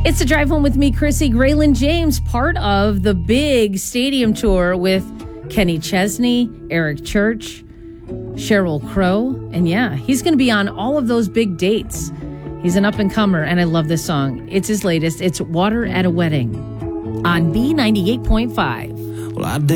It's a drive home with me, Chrissy. Graylin James, part of the big stadium tour with Kenny Chesney, Eric Church, Sheryl Crow. And yeah, he's going to be on all of those big dates. He's an up-and-comer, and I love this song. It's his latest. It's Water at a Wedding on B98.5. Well, I did.